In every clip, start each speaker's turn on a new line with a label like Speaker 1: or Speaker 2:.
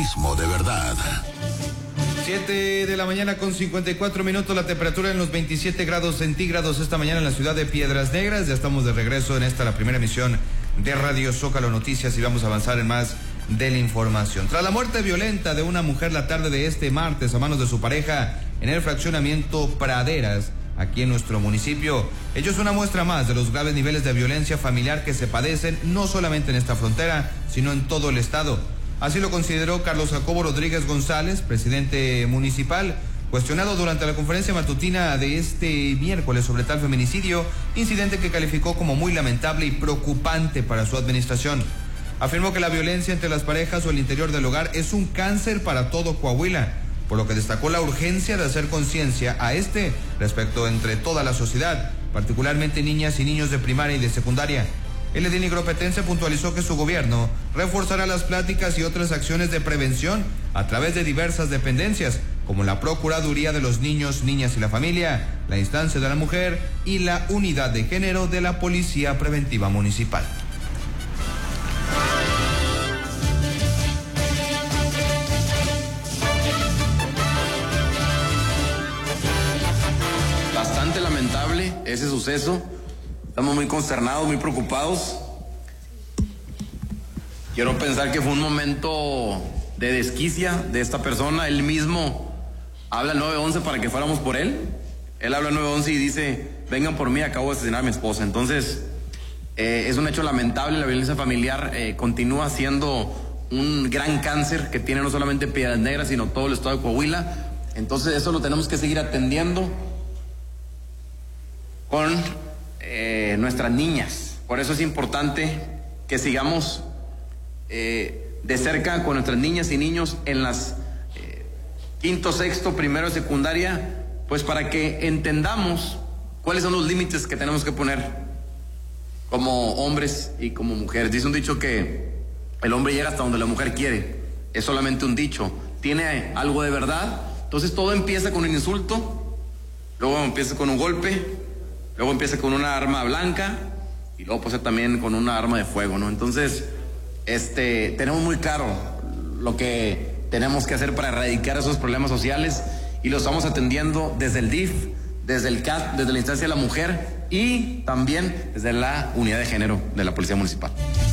Speaker 1: Periodismo de verdad.
Speaker 2: 7 de la mañana con 54 minutos, la temperatura en los 27 grados centígrados esta mañana en la ciudad de Piedras Negras. Ya estamos de regreso en esta, la primera emisión de Radio Zócalo Noticias, y vamos a avanzar en más de la información. Tras la muerte violenta de una mujer la tarde de este martes a manos de su pareja en el fraccionamiento Praderas, aquí en nuestro municipio, ello es una muestra más de los graves niveles de violencia familiar que se padecen no solamente en esta frontera, sino en todo el estado. Así lo consideró Carlos Jacobo Rodríguez González, presidente municipal, cuestionado durante la conferencia matutina de este miércoles sobre tal feminicidio, incidente que calificó como muy lamentable y preocupante para su administración. Afirmó que la violencia entre las parejas o el interior del hogar es un cáncer para todo Coahuila, por lo que destacó la urgencia de hacer conciencia a respecto entre toda la sociedad, particularmente niñas y niños de primaria y de secundaria. El edil nigropetense puntualizó que su gobierno reforzará las pláticas y otras acciones de prevención a través de diversas dependencias, como la Procuraduría de los Niños, Niñas y la Familia, la Instancia de la Mujer y la Unidad de Género de la Policía Preventiva Municipal.
Speaker 3: Bastante lamentable ese suceso. Estamos muy consternados, muy preocupados. Quiero pensar que fue un momento de desquicia de esta persona. Él mismo habla al 911 para que fuéramos por él. Él habla al 911 y dice, vengan por mí, acabo de asesinar a mi esposa. Entonces, es un hecho lamentable. La violencia familiar continúa siendo un gran cáncer que tiene no solamente Piedras Negras, sino todo el estado de Coahuila. Entonces, eso lo tenemos que seguir atendiendo con nuestras niñas. Por eso es importante que sigamos de cerca con nuestras niñas y niños en las quinto, sexto, primero de secundaria, pues para que entendamos cuáles son los límites que tenemos que poner como hombres y como mujeres. Dice un dicho que el hombre llega hasta donde la mujer quiere. Es solamente un dicho, tiene algo de verdad. Entonces todo empieza con un insulto, luego empieza con un golpe, luego empieza con una arma blanca y luego pues también con una arma de fuego, ¿no? Entonces, tenemos muy claro lo que tenemos que hacer para erradicar esos problemas sociales y lo estamos atendiendo desde el DIF, desde el CAT, desde la instancia de la mujer y también desde la unidad de género de la Policía Municipal.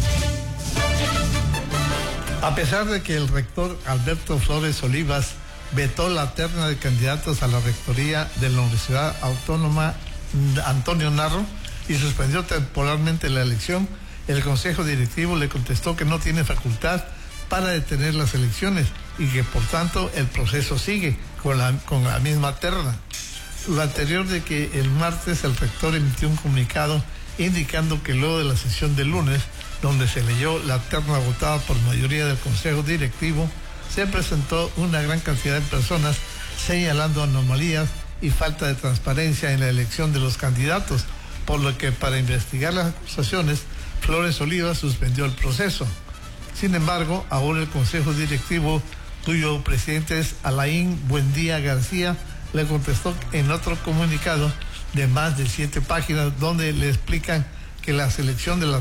Speaker 4: A pesar de que el rector Alberto Flores Olivas vetó la terna de candidatos a la rectoría de la Universidad Autónoma Antonio Narro y suspendió temporalmente la elección, el Consejo Directivo le contestó que no tiene facultad para detener las elecciones y que por tanto el proceso sigue con la misma terna. Lo anterior de que el martes el rector emitió un comunicado indicando que luego de la sesión del lunes, donde se leyó la terna votada por mayoría del Consejo Directivo, se presentó una gran cantidad de personas señalando anomalías y falta de transparencia en la elección de los candidatos, por lo que para investigar las acusaciones, Flores Olivas suspendió el proceso. Sin embargo, ahora el Consejo Directivo, cuyo presidente es Alain Buendía García, le contestó en otro comunicado de más de 7 páginas donde le explican que la selección de las